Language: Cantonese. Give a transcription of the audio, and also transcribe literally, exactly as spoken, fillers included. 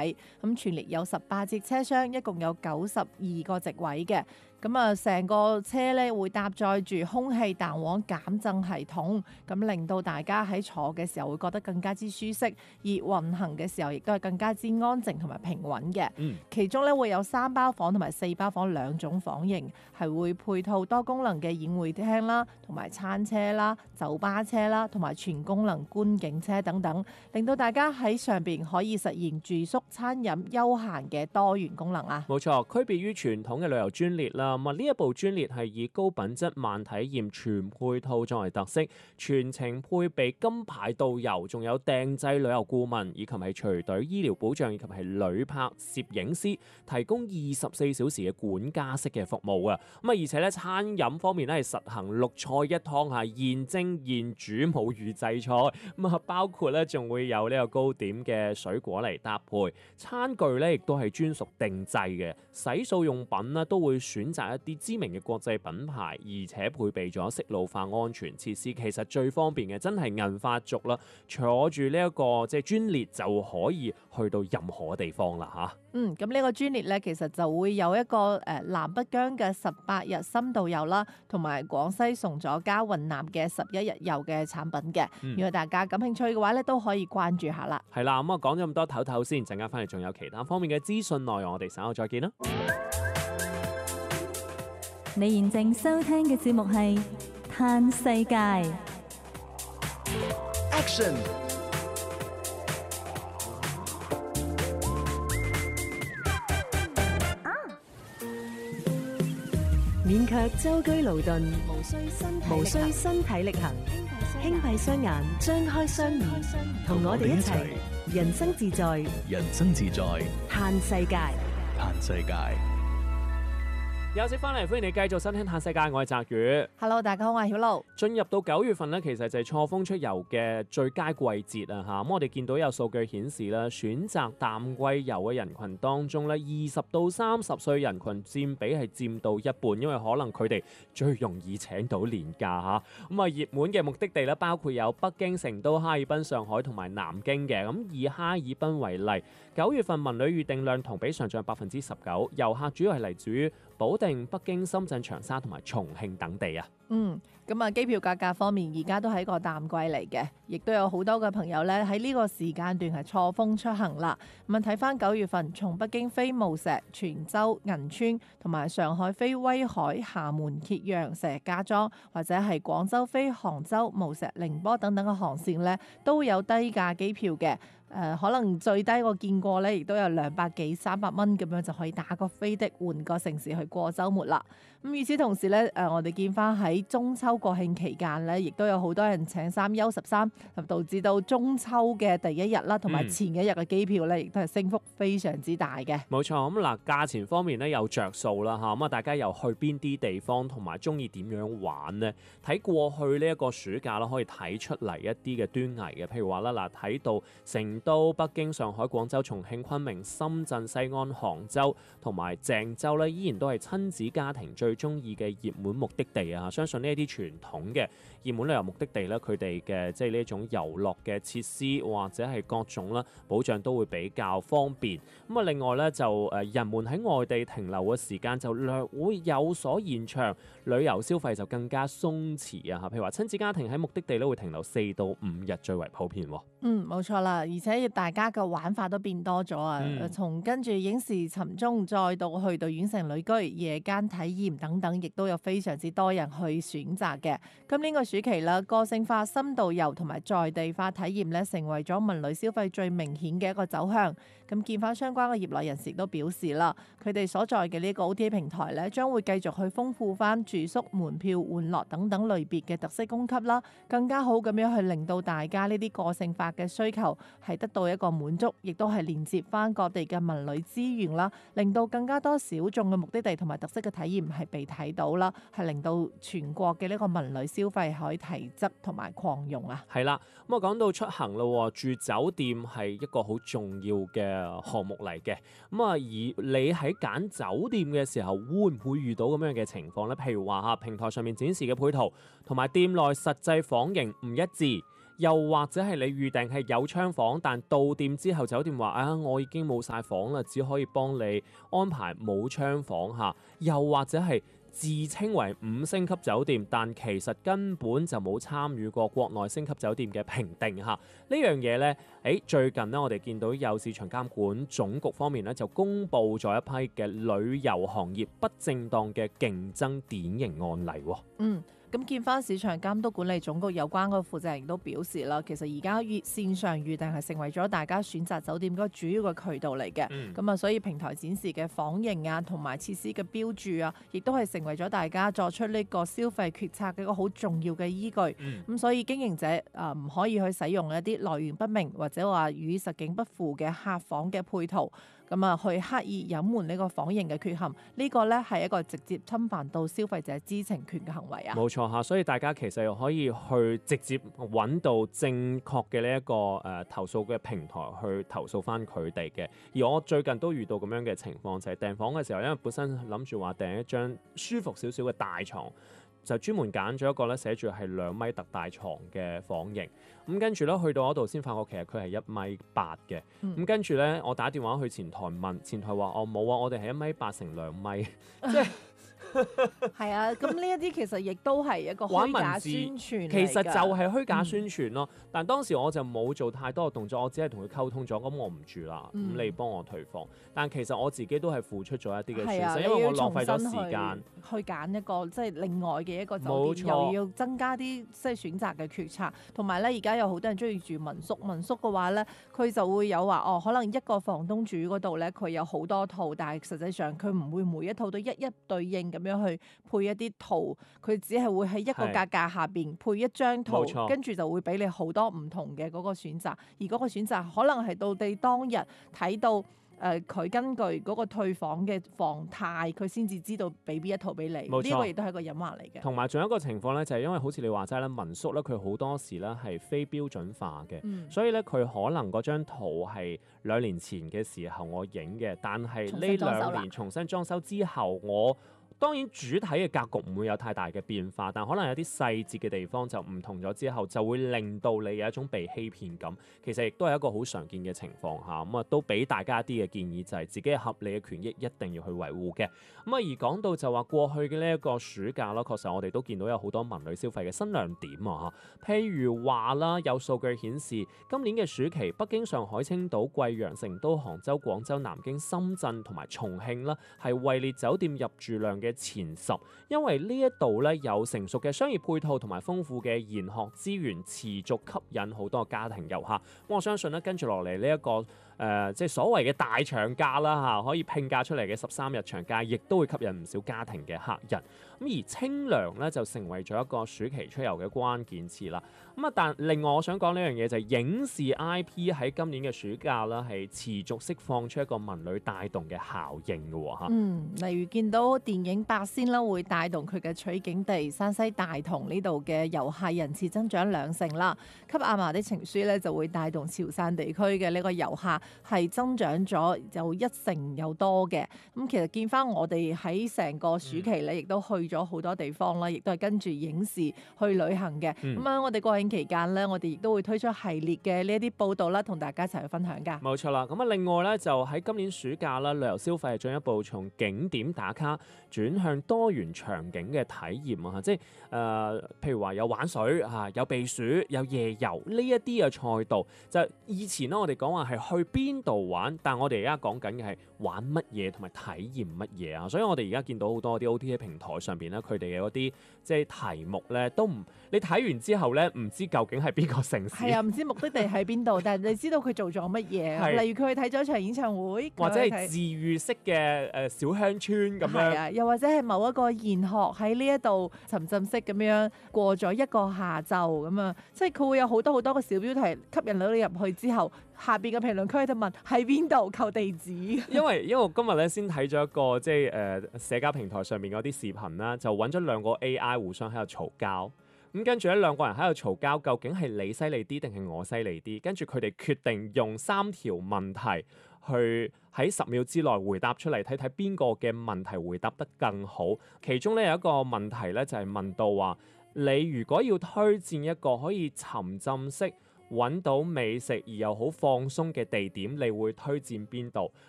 體，咁全列有十八節車廂，一共有九十二個席位嘅。咁啊，成個車咧會搭載住空氣彈簧減震系統，咁令到大家喺坐嘅時候會覺得更加之舒適，而運行嘅時候亦都係更加之安靜同埋平穩嘅。 嗯， 其中咧會有三包房同埋四包房兩種房型，係會配套多功能嘅宴會廳啦，同埋餐車啦、酒吧車啦，同埋全功能觀景車等等，令到大家喺上邊可以實現住宿、餐飲、休閒嘅多元功能啊！ 冇錯，區別於傳統嘅旅遊專列啦。咁啊，呢一部專列係以高品質慢體驗全配套作為特色，全程配備金牌導遊，仲有訂製旅遊顧問，以及係隨隊醫療保障，以及係旅拍攝影師，提供二十四小時嘅管家式嘅服務啊！咁啊，而且咧餐飲方面咧係實行六菜一湯，係現蒸現煮，冇預製菜。咁啊，包括咧仲會有呢個糕點嘅水果嚟搭配，餐具咧亦都係專屬定製嘅，洗漱用品呢都會選擇一啲知名嘅國際品牌，而且配備咗息怒化安全設施。其實最方便嘅真係銀髮族啦，坐住呢一個即係專列就可以去到任何地方啦吓。 嗯，咁呢個專列咧，其實就會有一個誒、呃、南北疆嘅十八日深度遊啦，同埋廣西崇左加雲南嘅十一日遊嘅產品嘅。 嗯、 如果大家感興趣嘅話咧，都可以關注下啦。 係啦，咁啊講咗咁多唞唞先，陣間翻嚟仲有其他方面嘅資訊內容，我哋稍後再見啦。 你現正收聽嘅節目係《嘆世界》 Action。 勉強舟車勞頓， 無需身體無需身體力行，輕閉雙眼，張開雙耳，同我哋一齊人生自在， 人生自在， 嘆世界， 嘆世界。 有請翻嚟，歡迎你繼續收聽《嘆世界》，我係澤宇。 Hello， 大家好，我係曉露。 進入到九月份咧，其實就係錯峰出遊嘅最佳季節啊！嚇，咁我哋見到有數據顯示咧，選擇淡季遊嘅人群當中咧，二十到三十歲人群佔比係佔到一半，因為可能佢哋最容易請到年假嚇。咁啊，熱門嘅目的地咧，包括有北京、成都、哈爾濱、上海同埋南京嘅。咁以哈爾濱為例，九月份文旅預訂量同比上漲百分之十九，遊客主要係嚟自於保定、北京、深圳、長沙同埋重慶等地啊。 嗯，咁啊，機票價格方面而家都係一個淡季嚟嘅，亦都有好多嘅朋友咧喺呢個時間段係錯峰出行啦。咁啊，睇翻九月份，從北京飛無錫、泉州、銀川，同埋上海飛威海、廈門、揭陽、石家莊，或者係廣州飛杭州、無錫、寧波等等嘅航線咧，都有低價機票嘅。誒、呃、可能最低我見過咧，亦都有兩百幾三百蚊咁樣就可以打個飛的換個城市去過週末啦。咁與此同時咧，誒、呃、我哋見翻喺中秋國慶期間咧，亦都有好多人請三休十三，導致到中秋嘅第一日啦，同埋前一日嘅機票咧，亦都係升幅非常之大嘅。 冇錯，咁嗱價錢方面咧有着數啦嚇，咁啊大家又去邊啲地方，同埋中意點樣玩呢？睇過去呢一個暑假啦，可以睇出嚟一啲嘅端倪嘅，譬如話啦嗱，睇到成都、北京、上海、廣州、重慶、昆明、深圳、西安、杭州同埋鄭州咧，依然都係親子家庭最中意嘅熱門目的地啊！相信呢一啲傳統嘅熱門旅遊目的地咧，佢哋嘅即係呢一種遊樂嘅設施或者係各種啦保障都會比較方便。咁啊，另外咧就誒人們喺外地停留嘅時間就略會有所延長，旅遊消費就更加鬆弛啊！嚇，譬如話親子家庭喺目的地咧會停留四到五日最為普遍。 嗯，冇錯啦，而且大家嘅玩法都變多咗啊！ 嗯、 從跟住影視尋蹤，再到去到縣城旅居、夜間體驗等等，亦都有非常之多人去選擇嘅。今年個暑期啦，個性化深度遊同埋在地化體驗咧，成為咗文旅消費最明顯嘅一個走向。咁見翻相關嘅業內人士都表示啦，佢哋所在嘅呢個 O T A 平台咧，將會繼續去豐富翻住宿、門票、玩樂等等類別嘅特色供給啦，更加好咁樣去令到大家呢啲個性化嘅需求係得到一個滿足，亦都係連接翻各地嘅文旅資源啦，令到更加多小眾嘅目的地同埋特色嘅體驗係被睇到啦，係令到全國嘅呢個文旅消費可以提質同埋擴容啊。 係啦，咁啊講到出行咯，住酒店係一個好重要嘅項目嚟嘅。咁啊，而你喺揀酒店嘅時候，會唔會遇到咁樣嘅情況呢？譬如話嚇平台上面展示嘅配套同埋店內實際房型唔一致。 又或者係你預訂係有窗房，但到店之後酒店話啊，我已經冇晒房啦，只可以幫你安排冇窗房嚇。又或者係自稱為五星級酒店，但其實根本就冇參與過國內星級酒店嘅評定嚇。呢樣嘢呢，誒最近呢，我哋見到有市場監管總局方面呢，就公布咗一批嘅旅遊行業不正當嘅競爭典型案例喎。 嗯。咁見翻市場監督管理總局有關嗰個負責人都表示啦，其實而家預線上預訂係成為咗大家選擇酒店嗰個主要嘅渠道嚟嘅。咁啊、嗯，所以平台展示嘅房型啊，同埋設施嘅標註啊，亦都係成為咗大家作出呢個消費決策嘅一個好重要嘅依據。咁、嗯、所以經營者啊，唔可以去使用一啲來源不明或者話與實境不符嘅客房嘅配套。咁啊，去刻意隱瞞呢個房型嘅缺陷，呢、呢個咧係一個直接侵犯到消費者知情權嘅行為啊！ 冇錯嚇，所以大家其實又可以去直接揾到正確嘅呢一個誒、呃、投訴嘅平台去投訴翻佢哋嘅。而我最近都遇到咁樣嘅情況，就係、是、訂房嘅時候，因為本身諗住話訂一張舒服少少嘅大床，就專門揀咗一個咧寫住係兩米特大床嘅房型。咁跟住咧去到嗰度先發覺其實佢係一米八嘅。咁、嗯、跟住咧我打電話去前台問，前台話哦冇啊，我哋係一米八乘兩米，即係係啊。咁呢一啲其實亦都係一個虛假宣傳， 其實就係虛假宣傳咯。嗯、但當時我就冇做太多嘅動作，我只係同佢溝通咗，咁我唔住啦，咁、嗯、你幫我退房。但其實我自己都係付出咗一啲嘅損失，啊、因為我浪費咗時間去揀一個即係、就是、另外嘅一個酒店， 冇錯， 又要增加啲即係選擇嘅決策，同埋咧而家有好多人中意住民宿，民宿嘅話咧佢就會有話哦，可能一個房東住嗰度咧佢有好多套，但係實際上佢唔會每一套都一一對應咁樣去配一啲套，佢只係會喺一個價格下邊配一張套，跟住就會俾你好多唔同嘅嗰個選擇，而嗰個選擇可能係到你當日睇到。誒佢、呃、根據嗰個退房嘅房態，佢先至知道俾邊一套俾你。冇錯，呢個亦都係一個隱患嚟嘅。 同埋仲有一個情況咧，就係、是、因為好似你話齋咧，民宿咧佢好多時咧係非標準化嘅，嗯、所以咧佢可能嗰張圖係兩年前嘅時候我影嘅，但係呢兩年重新裝修之後我。當然主體嘅格局唔會有太大嘅變化，但可能有啲細節嘅地方就唔同咗之後，就會令到你有一種被欺騙感。其實亦都係一個好常見嘅情況下，咁啊都俾大家一啲嘅建議，就係自己合理嘅權益一定要去維護嘅。咁啊而講到就話過去嘅呢一個暑假啦，確實我哋都見到有好多文旅消費嘅新亮點啊嚇。譬如話啦，有數據顯示今年嘅暑期，北京、上海、青島、貴陽、成都、杭州、廣州、南京、深圳同埋重慶啦，係位列酒店入住量嘅前十，因為呢一度咧有成熟嘅商業配套同埋豐富嘅研學資源，持續吸引好多家庭遊客。咁我相信咧，跟住落嚟呢一個誒、呃，即係所謂嘅大長假啦嚇，可以拼假出嚟嘅十三日長假，亦都會吸引唔少家庭嘅客人。咁而清涼咧就成為咗一個暑期出遊嘅關鍵詞啦。咁啊，但另外我想講呢樣嘢就係影視 I P 喺今年嘅暑假啦，係持續釋放出一個文旅帶動嘅效應嘅喎嚇。嗯， 例如見到電影八仙啦，會帶動佢嘅取景地山西大同呢度嘅遊客人次增長兩成啦。給阿嫲的情書咧就會帶動潮汕地區嘅呢個遊客係增長咗有一成有多嘅。咁其實見翻我哋喺成個暑期咧，亦都去咗好多地方啦，亦都係跟住影視去旅行嘅。咁啊、嗯，我哋國慶期間咧，我哋亦都會推出系列嘅呢一啲報道啦，同大家一齊去分享㗎。 冇錯啦，咁啊，另外咧就喺今年暑假啦，旅遊消費係進一步從景點打卡轉向多元場景嘅體驗啊，即係誒、呃，譬如話有玩水啊，有避暑，有夜遊呢一啲嘅賽道。就以前咧，我哋講話係去邊度玩，但我哋而家講緊嘅係玩乜嘢同埋體驗乜嘢啊。所以我哋而家見到好多啲 O T A 平台上邊咧，佢哋嘅嗰啲即係題目咧，都唔你睇完之後咧，唔知究竟係邊個城市？係啊，唔知目的地喺邊度，但係你知道佢做咗乜嘢？例如佢去睇咗一場演唱會， 或者係治癒式嘅誒小鄉村咁樣。係啊， 又或者係某一個研學喺呢一度沉浸式咁樣過咗一個下晝咁啊，即係佢會有好多好多個小標題吸引到你入去之後，下邊嘅評論區就問喺邊度，扣地址。 因為因為我今日咧先睇咗一個即係誒、呃、社交平台上面嗰啲視頻啦，就揾咗兩個 A I 互相喺度嘈交。咁跟住咧，兩個人喺度嘈交，究竟係你犀利啲定係我犀利啲？跟住佢哋決定用三條問題去喺十秒之內回答出嚟，睇睇邊個嘅問題回答得更好。其中咧有一個問題咧就係問到話，誒、 你如果要推薦一個可以沉浸式揾到美食而又好放鬆嘅地點，你會推薦邊度？